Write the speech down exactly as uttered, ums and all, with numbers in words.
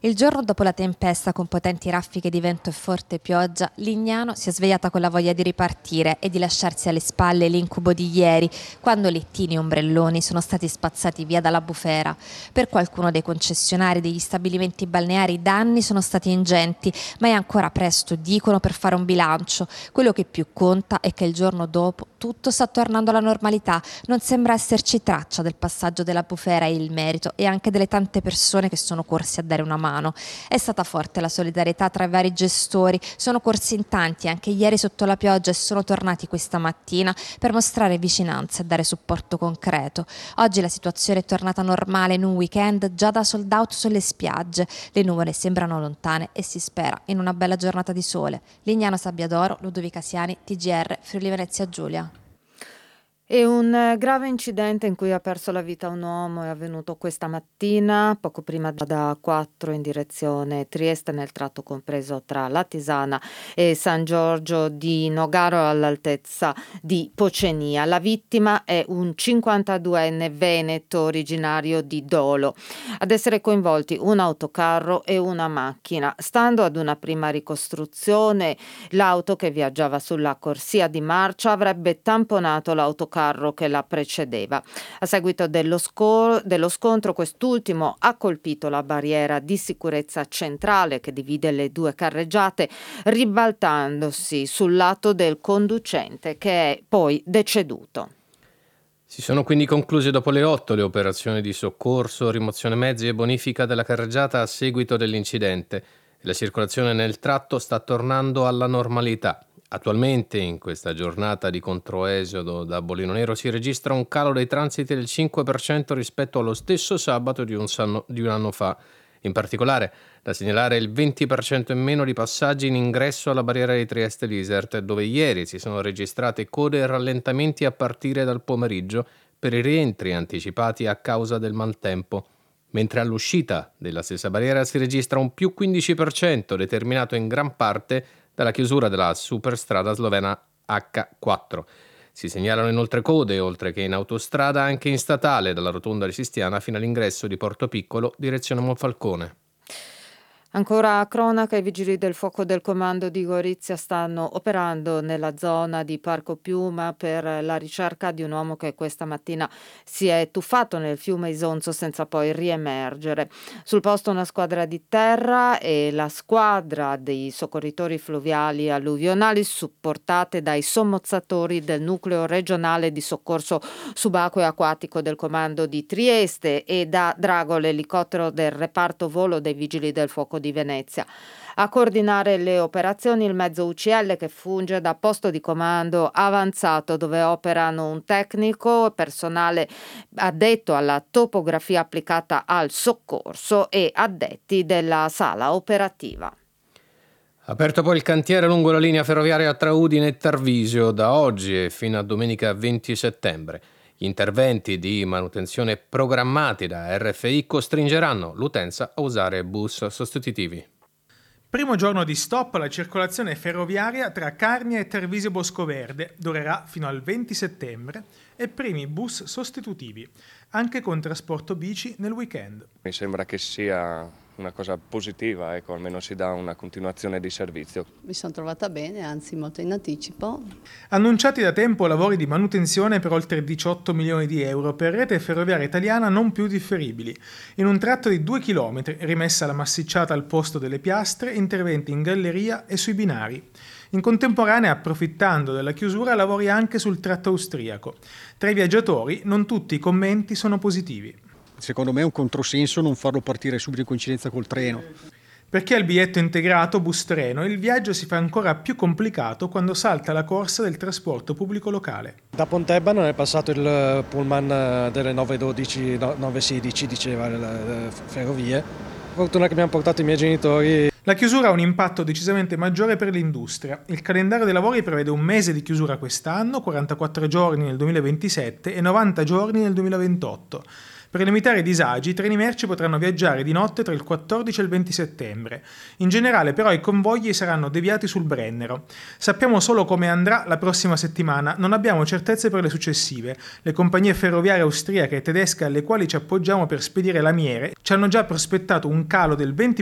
Il giorno dopo la tempesta con potenti raffiche di vento e forte pioggia, Lignano si è svegliata con la voglia di ripartire e di lasciarsi alle spalle l'incubo di ieri, quando lettini e ombrelloni sono stati spazzati via dalla bufera. Per qualcuno dei concessionari degli stabilimenti balneari i danni sono stati ingenti, ma è ancora presto, dicono, per fare un bilancio. Quello che più conta è che il giorno dopo tutto sta tornando alla normalità. Non sembra esserci traccia del passaggio della bufera e il merito, e anche delle tante persone che sono corsi a dare una mano. È stata forte la solidarietà tra i vari gestori, sono corsi in tanti anche ieri sotto la pioggia e sono tornati questa mattina per mostrare vicinanza e dare supporto concreto. Oggi la situazione è tornata normale in un weekend già da sold out sulle spiagge. Le nuvole sembrano lontane e si spera in una bella giornata di sole. Lignano Sabbiadoro, Ludovica Siani, T G R, Friuli Venezia Giulia. E un grave incidente in cui ha perso la vita un uomo è avvenuto questa mattina, poco prima da quattro in direzione Trieste, nel tratto compreso tra Latisana e San Giorgio di Nogaro all'altezza di Pocenia. La vittima è un cinquantaduenne veneto originario di Dolo. Ad essere coinvolti un autocarro e una macchina. Stando ad una prima ricostruzione, l'auto che viaggiava sulla corsia di marcia avrebbe tamponato l'autocarro che la precedeva. A seguito dello, sco- dello scontro, quest'ultimo ha colpito la barriera di sicurezza centrale che divide le due carreggiate, ribaltandosi sul lato del conducente, che è poi deceduto. Si sono quindi concluse dopo le otto le operazioni di soccorso, rimozione mezzi e bonifica della carreggiata a seguito dell'incidente. La circolazione nel tratto sta tornando alla normalità. Attualmente, in questa giornata di controesodo da Bollino Nero, si registra un calo dei transiti del cinque per cento rispetto allo stesso sabato di un, sanno, di un anno fa. In particolare, da segnalare il venti per cento in meno di passaggi in ingresso alla barriera di Trieste-Lisert, dove ieri si sono registrate code e rallentamenti a partire dal pomeriggio per i rientri anticipati a causa del maltempo. Mentre all'uscita della stessa barriera si registra un più quindici per cento, determinato in gran parte dalla chiusura della superstrada slovena acca quattro. Si segnalano inoltre code, oltre che in autostrada, anche in statale, dalla rotonda di Sistiana fino all'ingresso di Porto Piccolo, direzione Monfalcone. Ancora a cronaca, i vigili del fuoco del comando di Gorizia stanno operando nella zona di Parco Piuma per la ricerca di un uomo che questa mattina si è tuffato nel fiume Isonzo senza poi riemergere. Sul posto una squadra di terra e la squadra dei soccorritori fluviali alluvionali supportate dai sommozzatori del nucleo regionale di soccorso subacqueo e acquatico del comando di Trieste e da Drago, l'elicottero del reparto volo dei vigili del fuoco di Venezia. A coordinare le operazioni il mezzo U C L, che funge da posto di comando avanzato dove operano un tecnico, personale addetto alla topografia applicata al soccorso e addetti della sala operativa. Aperto poi il cantiere lungo la linea ferroviaria tra Udine e Tarvisio da oggi e fino a domenica venti settembre. Gli interventi di manutenzione programmati da R F I costringeranno l'utenza a usare bus sostitutivi. Primo giorno di stop alla circolazione ferroviaria tra Carnia e Tarvisio Boscoverde, durerà fino al venti settembre, e primi bus sostitutivi, anche con trasporto bici nel weekend. Mi sembra che sia una cosa positiva, ecco, almeno si dà una continuazione di servizio. Mi sono trovata bene, anzi molto in anticipo. Annunciati da tempo lavori di manutenzione per oltre diciotto milioni di euro per rete ferroviaria italiana non più differibili. In un tratto di due chilometri, rimessa la massicciata al posto delle piastre, interventi in galleria e sui binari. In contemporanea, approfittando della chiusura, lavori anche sul tratto austriaco. Tra i viaggiatori, non tutti i commenti sono positivi. Secondo me è un controsenso non farlo partire subito in coincidenza col treno. Perché al biglietto integrato bus-treno il viaggio si fa ancora più complicato quando salta la corsa del trasporto pubblico locale. Da Pontebba è passato il pullman delle nove dodici, nove sedici, diceva le ferrovie. Fortuna che abbiamo portato i miei genitori. La chiusura ha un impatto decisamente maggiore per l'industria. Il calendario dei lavori prevede un mese di chiusura quest'anno, quarantaquattro giorni nel duemilaventisette e novanta giorni nel duemilaventotto. Per limitare i disagi, i treni merci potranno viaggiare di notte tra il quattordici e il venti settembre. In generale, però, i convogli saranno deviati sul Brennero. Sappiamo solo come andrà la prossima settimana, non abbiamo certezze per le successive. Le compagnie ferroviarie austriache e tedesche alle quali ci appoggiamo per spedire lamiere ci hanno già prospettato un calo del venti